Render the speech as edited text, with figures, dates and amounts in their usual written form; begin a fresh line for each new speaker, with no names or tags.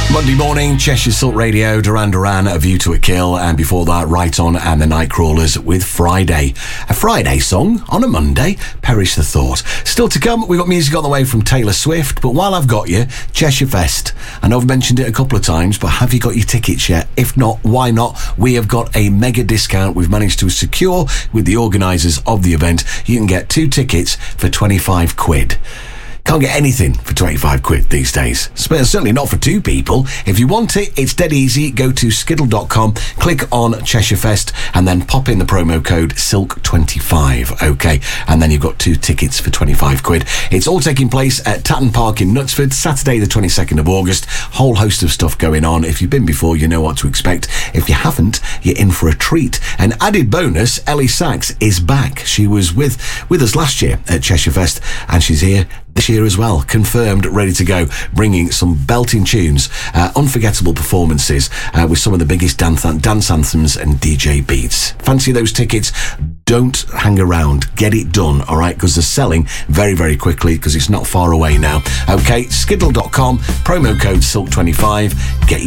Monday morning, Cheshire Salt Radio, Duran Duran, A View to a Kill, and before that, Right On and the Nightcrawlers with Friday. A Friday song on a Monday, perish the thought. Still to come, we've got music on the way from Taylor Swift, but while I've got you, Cheshire Fest. I know I've mentioned it a couple of times, but have you got your tickets yet? If not, why not? We have got a mega discount we've managed to secure with the organisers of the event. You can get 2 tickets for 25 quid. Can't get anything for 25 quid these days. Certainly not for 2 people. If you want it, it's dead easy. Go to skiddle.com, click on Cheshire Fest, and then pop in the promo code SILK25. Okay, and then you've got 2 tickets for 25 quid. It's all taking place at Tatton Park in Knutsford, Saturday the 22nd of August. Whole host of stuff going on. If you've been before, you know what to expect. If you haven't, you're in for a treat. An added bonus, Ellie Sachs is back. She was with us last year at Cheshire Fest, and she's here this year as well, confirmed, ready to go, bringing some belting tunes, unforgettable performances with some of the biggest dance anthems and DJ beats. Fancy those tickets? Don't hang around. Get it done, all right? Because they're selling very, very quickly because it's not far away now. Okay, skiddle.com, promo code SILK25. Get